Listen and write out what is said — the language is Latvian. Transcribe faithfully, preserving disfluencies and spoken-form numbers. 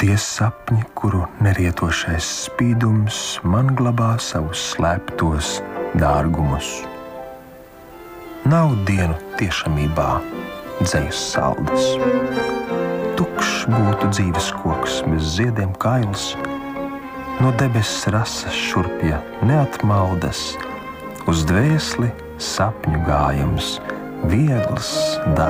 Tie sapņi, kuru nerietošais spīdums man glabā savus slēptos dārgumus. Nav dienu tiešamībā dzejas saldas. Tukšs būtu dzīves koks bez ziediem kails, no debesis rasas šurpja neatmaldas, uz dvēsli sapņu gājums, viegls darbs.